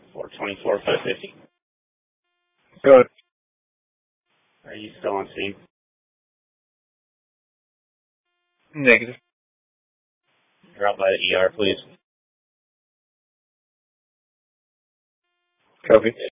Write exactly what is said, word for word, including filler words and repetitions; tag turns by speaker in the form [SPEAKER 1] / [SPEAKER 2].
[SPEAKER 1] four twenty-four, five fifty.
[SPEAKER 2] Good.
[SPEAKER 1] Are you still on scene?
[SPEAKER 2] Negative.
[SPEAKER 1] You're out by the E R, please.
[SPEAKER 2] Copy.